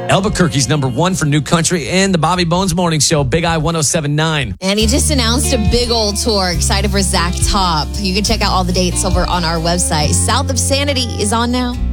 Albuquerque's number 1 for new country and the Bobby Bones Morning Show, Big I 107.9. And he just announced a big old tour. Excited for Zach Top. You can check out all the dates over on our website. South of Sanity is on now.